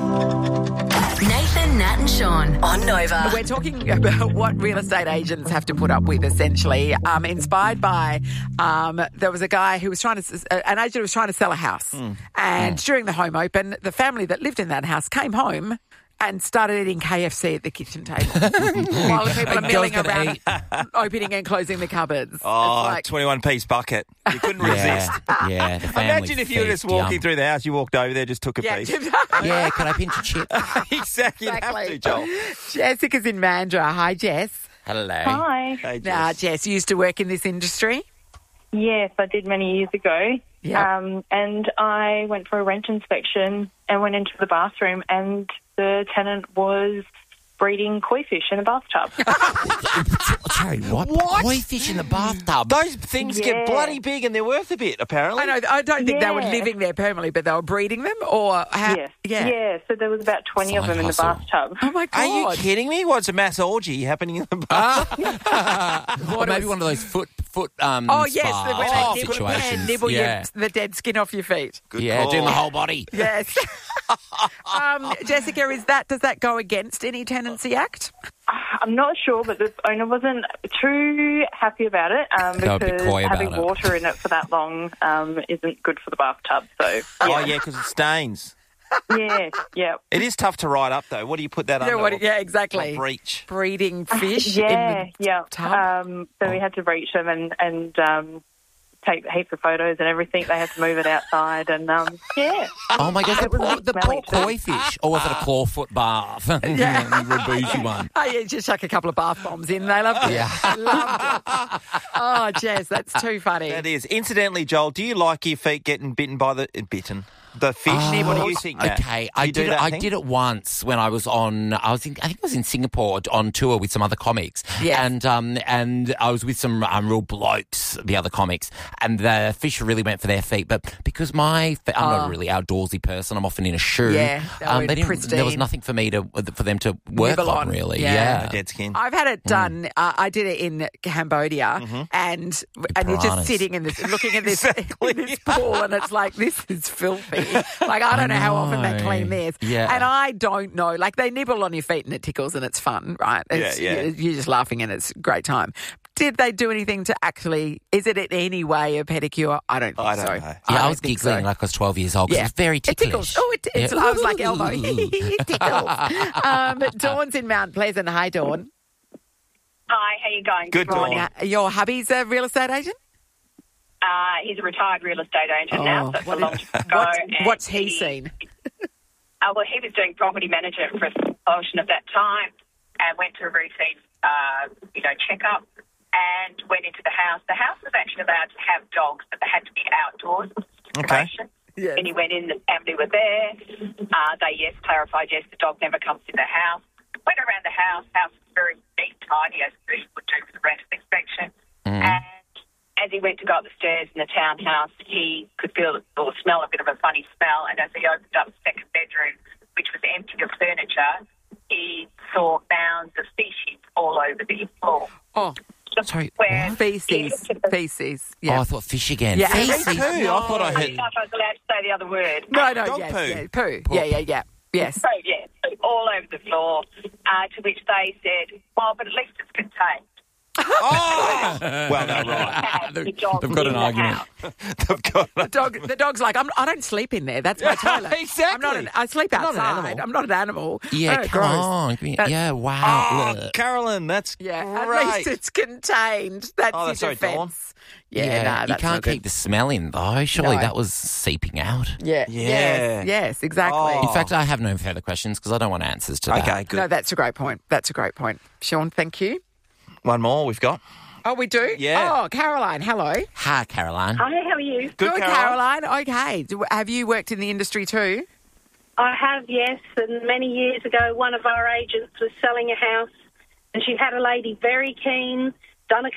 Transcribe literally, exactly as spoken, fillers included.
Nathan, Nat and Sean on Nova. We're talking about what real estate agents have to put up with, essentially, um, inspired by um, there was a guy who was trying to, an agent who was trying to sell a house. Mm. And mm. during the home open, the family that lived in that house came home and started eating K F C at the kitchen table while the people are milling around, opening and closing the cupboards. Oh, like, twenty-one piece bucket. You couldn't yeah, resist. Yeah, the family Imagine if you were just walking yum. through the house, you walked over there, just took a yeah, piece. yeah, can I pinch a chip? exactly, you have to, Joel. Jessica's in Mandurah. Hi, Jess. Hello. Hi. Hey, Jess. Now, Jess, you used to work in this industry? Yes, I did many years ago. Yeah. Um, and I went for a rent inspection and went into the bathroom, and the tenant was breeding koi fish in a bathtub. Sorry, what? What? Koi fish in the bathtub? Those things Yeah. get bloody big and they're worth a bit, apparently. I know. I don't think they were Yeah. living there permanently, but they were breeding them, or how, Yes. yeah. Yeah, so there was about twenty of Side them in the hustle. bathtub. Oh my god! Are you kidding me? What's a mass orgy happening in the bath? Or maybe one of those foot foot um Oh yes, spa the, when Oh, they nibble, situations. yeah, nibble yeah. your, the dead skin off your feet. Good yeah, call. doing the whole body. Yes. um, Jessica, is that does that go against any tenancy act? I'm not sure, but the owner wasn't too happy about it um, They were a bit because coy about having it. water in it for that long um, isn't good for the bathtub. So, Oh, yeah, because it stains. yeah, yeah. It is tough to write up, though. What do you put that Yeah, under? what, yeah, exactly. Or breach. Breeding fish. Yeah, in the yeah. tub? Um, so we had to reach them and, and um, take heaps of photos and everything. They had to move it outside and, um, yeah. Oh my gosh, the, It was a poor, bit the poor smelly too. koi fish. Or was it a clawfoot bath? Yeah. The bougie one. Oh, yeah, just chuck a couple of bath bombs in. They loved it. Yeah. Loved it. Oh, Jess, that's too funny. That is. Incidentally, Joel, do you like your feet getting bitten by the... Uh, bitten? The fish? Oh, What do you think, Nat? Okay, Do I you do did. It, that I thing? did it once when I was on. I was in. I think I was in Singapore on tour with some other comics. Yes. And um and I was with some um, real blokes, the other comics, and the fish really went for their feet. But because my fe- I'm not Oh. a really outdoorsy person, I'm often in a shoe. Yeah, they were um, they didn't. pristine. There was nothing for me to for them to work Nibble on, on. really. Yeah. Yeah. Dead skin. I've had it done. Uh, I did it in Cambodia, and and you're just piranhas. sitting in this, looking at this, Exactly. in this pool, and it's like this is filthy. Like I don't know how often they know. clean this, Yeah. and I don't know. Like they nibble on your feet and it tickles and it's fun, right? It's, Yeah, yeah. You're, you're just laughing and it's a great time. Did they do anything to actually? Is it in any way a pedicure? I don't think I don't so. know. Yeah, don't I was think giggling so. like I was twelve years old because Yeah. it was very It ticklish. tickles. Oh, it, it's, Yeah. I was like elbow. It tickles. Um, Dawn's in Mount Pleasant. Hi, Dawn. Hi, how you going? Good, Dawn. morning. Now, your hubby's a real estate agent? Uh, he's a retired real estate agent now, so that's Oh, what a long is- time ago. what's, and what's he seen? Uh, well, he was doing property management for a portion of that time and went to a routine, uh, you know, checkup and went into the house. The house was actually allowed to have dogs, but they had to be outdoors. Okay. Yes. And he went in, the family were there. Uh, they, yes, clarified, yes, the dog never comes in the house. Went around the house. House was very neat, tidy, as we would do for the rental inspection. And as he went to go up the stairs in the townhouse, he could feel or smell a bit of a funny smell. And as he opened up the second bedroom, which was empty of furniture, he saw mounds of feces all over the floor. Oh, Sorry, Where what? he feces. looked at the- Feces. Oh, Yeah. I thought fish again. Yeah. Me Feces. too. I thought I I heard... didn't know if I was allowed to say the other word. no, no, Dog yes, poo. yeah, poo. Yeah, yeah, yeah. Yes. So, yeah, so all over the floor, uh, to which they said, well, but at least it's contained. Oh! well, no, right. Had the They've dog got in an the argument. house. They've got... The dog. The dog's like, I'm, I don't sleep in there. That's my toilet. Exactly. I'm not. An, I sleep You're not an outside. animal. I'm not an animal. Yeah, Oh, come gross. on. Give me- That's- Yeah, wow. Oh, Ugh. Carolyn, that's Yeah, great. at least it's contained. That's Oh, his that's right, Dawn. defence. Yeah, Yeah, nah, you that's can't not good. keep the smell in, though. Surely No. that was seeping out. Yeah. Yeah. Yes, yes, exactly. Oh. In fact, I have no further questions because I don't want answers to that. Okay, good. No, that's a great point. That's a great point. Sean, thank you. One more we've got. Oh, we do? Yeah. Oh, Caroline, hello. Hi, Caroline. Hi, how are you? Good, Caroline. Okay. Do- Have you worked in the industry too? I have, yes, and many years ago one of our agents was selling a house and she had a lady very keen, done a